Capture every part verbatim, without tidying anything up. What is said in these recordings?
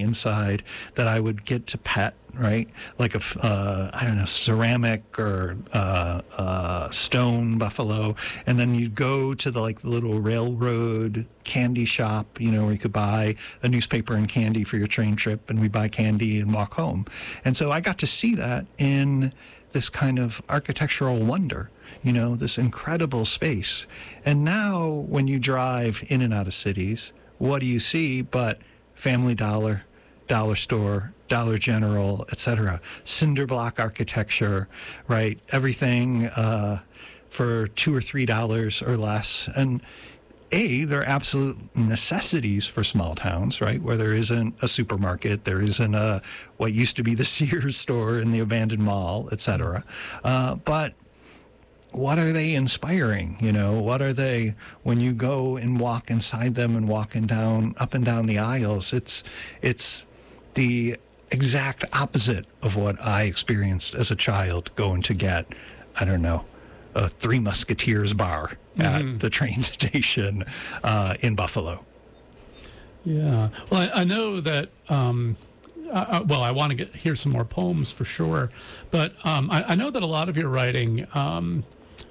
inside that I would get to pet, right? Like a, uh, I don't know, ceramic or uh, uh, stone buffalo. And then you'd go to the like the little railroad candy shop, you know, where you could buy a newspaper and candy for your train trip, and we buy candy and walk home. And so I got to see that in this kind of architectural wonder, you know, this incredible space. And now when you drive in and out of cities, what do you see but Family Dollar, Dollar Store, Dollar General, et cetera. Cinder block architecture, right? Everything uh, for two or three dollars or less. And A, they're absolute necessities for small towns, right? Where there isn't a supermarket, there isn't a what used to be the Sears store in the abandoned mall, et cetera. Uh, but what are they inspiring? You know, what are they, when you go and walk inside them and walking down, up and down the aisles, it's, it's the exact opposite of what I experienced as a child going to get, I don't know, a Three Musketeers bar at mm-hmm. the train station uh, in Buffalo. Yeah. Well, I, I know that, um, uh, well, I want to get hear some more poems for sure, but um, I, I know that a lot of your writing um,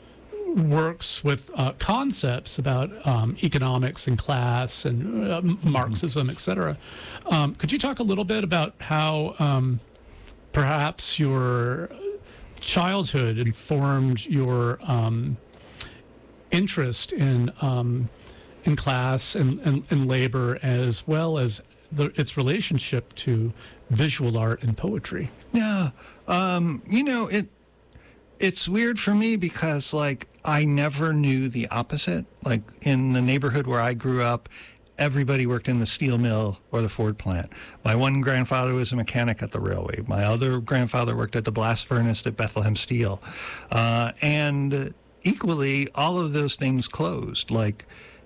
works with uh, concepts about um, economics and class and uh, Marxism, mm-hmm. et cetera. Um, could you talk a little bit about how um, perhaps your childhood informed your um, interest in um, in class and, and, and labor, as well as the, its relationship to visual art and poetry? Yeah, um, you know, it it's weird for me because, like, I never knew the opposite. Like, in the neighborhood where I grew up, everybody worked in the steel mill or the Ford plant. My one grandfather was a mechanic at the railway. My other grandfather worked at the blast furnace at Bethlehem Steel. Uh, and equally, all of those things closed. Like,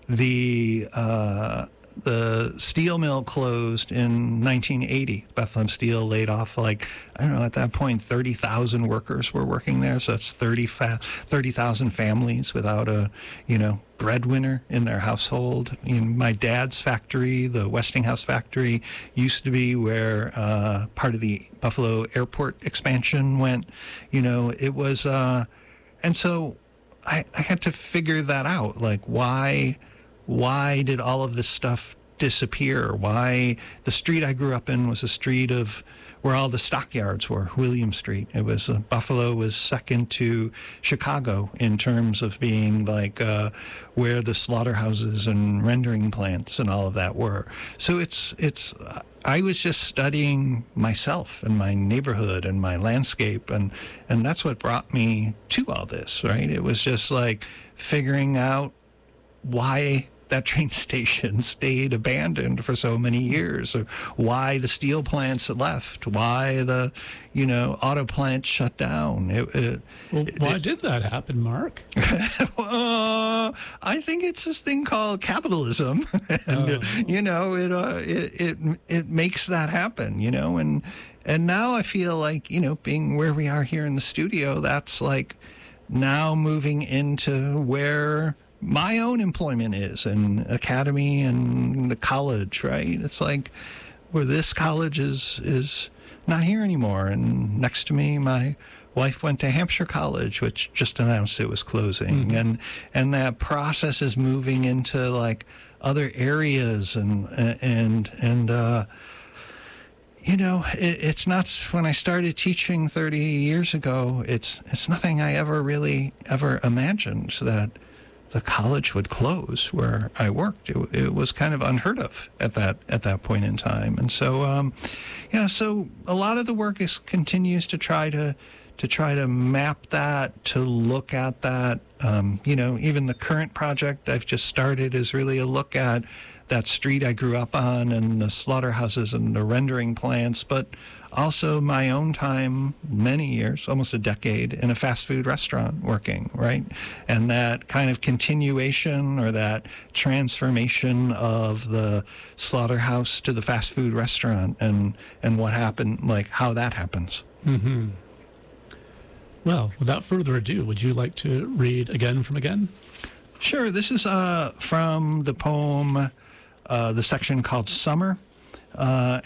the uh, the steel mill closed in nineteen eighty. Bethlehem Steel laid off, like, I don't know, at that point, thirty thousand workers were working there. So that's thirty thousand families without a, you know, breadwinner in their household. You know, my dad's factory, the Westinghouse factory, used to be where uh, part of the Buffalo Airport expansion went. You know, it was, uh, and so I, I had to figure that out. Like, why, why did all of this stuff disappear? Why the street I grew up in was a street of where all the stockyards were, William Street. It was uh, Buffalo was second to Chicago in terms of being like uh, where the slaughterhouses and rendering plants and all of that were. So it's it's. Uh, I was just studying myself and my neighborhood and my landscape, and and that's what brought me to all this. Right? It was just like figuring out why that train station stayed abandoned for so many years, or why the steel plants left, why the, you know, auto plants shut down. It, it, well, why it, did that happen, Mark? uh, I think it's this thing called capitalism, and oh. you know, it, uh, it it it makes that happen, you know, and and now I feel like, you know, being where we are here in the studio, that's like now moving into where my own employment is, and academy and the college, right? It's like where this college is is not here anymore. And next to me, my wife went to Hampshire College, which just announced it was closing. Mm-hmm. And and that process is moving into like other areas, and and and uh, you know, it, it's not, when I started teaching thirty years ago, it's it's nothing I ever really ever imagined that the college would close where I worked. It, it was kind of unheard of at that at that point in time. And so, um, yeah, so a lot of the work is continues to try to to try to map that, to look at that. Um, you know, even the current project I've just started is really a look at that street I grew up on and the slaughterhouses and the rendering plants, but also my own time, many years, almost a decade, in a fast food restaurant working, right? And that kind of continuation or that transformation of the slaughterhouse to the fast food restaurant, and, and what happened, like how that happens. Mm-hmm. Well, without further ado, would you like to read Again from Again? Sure. This is uh, from the poem, uh, the section called Summer. Uh,